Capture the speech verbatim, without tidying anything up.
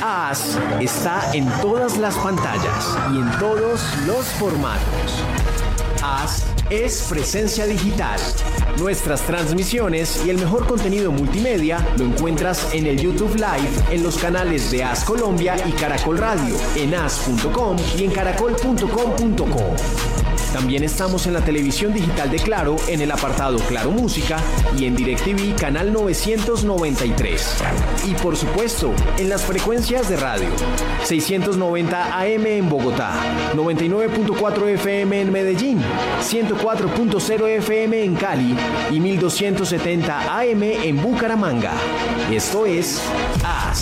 AS está en todas las pantallas y en todos los formatos. AS es presencia digital. Nuestras transmisiones y el mejor contenido multimedia lo encuentras en el YouTube Live, en los canales de AS Colombia y Caracol Radio, en as punto com y en caracol punto com punto co. También estamos en la televisión digital de Claro, en el apartado Claro Música y en DirecTV canal novecientos noventa y tres. Y por supuesto, en las frecuencias de radio. seiscientos noventa A M en Bogotá, noventa y nueve punto cuatro F M en Medellín, ciento cuatro punto cero F M en Cali y mil doscientos setenta A M en Bucaramanga. Esto es